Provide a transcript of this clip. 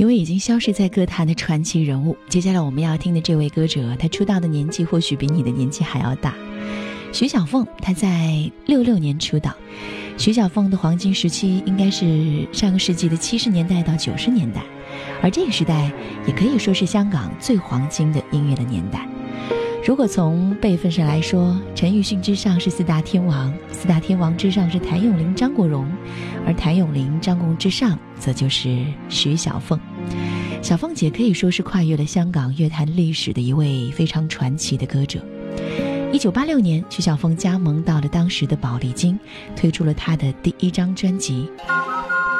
一位已经消失在歌坛的传奇人物。接下来我们要听的这位歌者，他出道的年纪或许比你的年纪还要大。徐小凤，她在66年出道。徐小凤的黄金时期应该是上个世纪的70年代到90年代，而这个时代也可以说是香港最黄金的音乐的年代。如果从辈分上来说，陈奕迅之上是四大天王，四大天王之上是谭咏麟、张国荣，而谭咏麟、张国荣之上则就是徐小凤。小凤姐可以说是跨越了香港乐坛历史的一位非常传奇的歌者。1986年，徐小凤加盟到了当时的宝丽金，推出了她的第一张专辑。